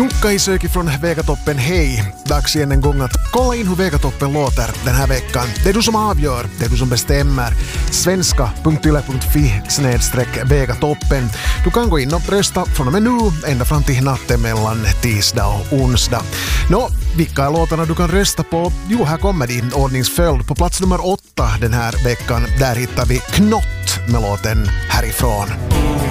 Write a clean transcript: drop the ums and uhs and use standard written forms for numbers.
Jukka i söker från Vegatoppen, hej! Dags igen en gång att kolla in hur Vegatoppen låter den här veckan. Det är du som avgör, det är du som bestämmer. svenska.yle.fi/Vegatoppen. Du kan gå in och rösta från och med nu ända fram till natten mellan tisdag och onsdag. Vilka är låtarna du kan rösta på? Jo, här kommer din ordningsföljd. På plats nummer 8 den här veckan, där hittar vi Knott med låten Härifrån.